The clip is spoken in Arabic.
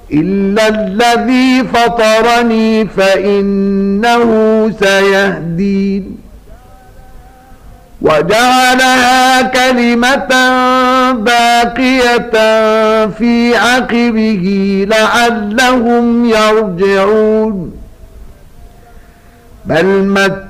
إلا الذي فطرني فإنه سيهدين وجعلها كلمة باقية في عقبه لعلهم يرجعون بل